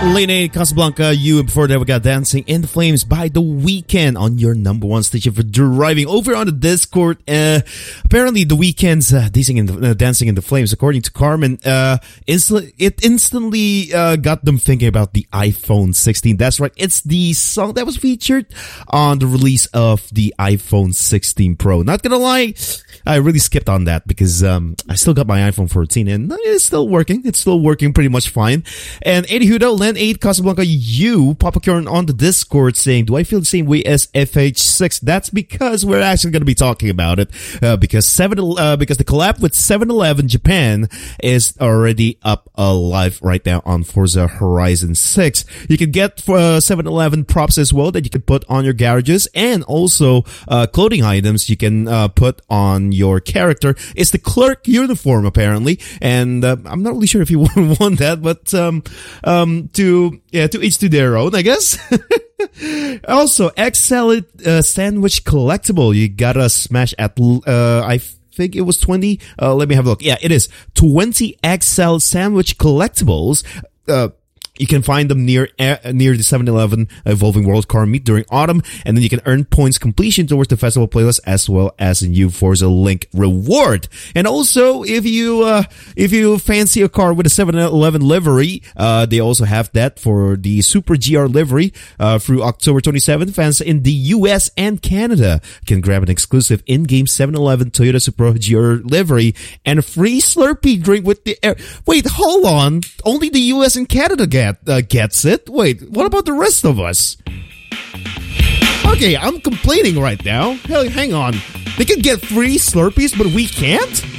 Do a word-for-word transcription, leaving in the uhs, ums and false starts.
Lene Casablanca, you, and before that we got Dancing in the Flames by The Weeknd on your number one station for driving. Over on the Discord, uh, apparently The Weeknd's uh, Dancing in the, uh, Dancing in the Flames, according to Carmen, uh, insta- it instantly uh, got them thinking about the iPhone sixteen. That's right, it's the song that was featured on the release of the iPhone sixteen Pro. Not gonna lie, I really skipped on that because um, I still got my iPhone fourteen and it's still working. It's still working pretty much fine. And anywho though, Len eight Casablanca, you, Papa Kieran on the Discord saying, do I feel the same way as F H six? That's because we're actually going to be talking about it. Uh, because seven, uh, because the collab with seven eleven Japan is already up alive right now on Forza Horizon six. You can get uh, seven eleven props as well that you can put on your garages, and also uh, clothing items you can uh, put on your character. It's the clerk uniform apparently, and uh, I'm not really sure if you want that, but um, um, to yeah, to each to their own, I guess. Also, X L uh, sandwich collectible. You gotta smash at uh, I think it was twenty. Uh, let me have a look. Yeah, it is twenty X L sandwich collectibles. Uh, You can find them near uh, near the seven eleven Evolving World Car Meet during autumn, and then you can earn points completion towards the festival playlist as well as a new Forza Link reward. And also, if you uh, if you fancy a car with a seven eleven livery, uh, they also have that for the Super G R livery uh, through October twenty-seventh. Fans in the U S and Canada can grab an exclusive in-game seven eleven Toyota Supra G R livery and a free Slurpee drink with the air. Wait, hold on. Only the U S and Canada get Uh, gets it? Wait, what about the rest of us? Okay, I'm complaining right now. Hell, hang on. They can get free Slurpees, but we can't?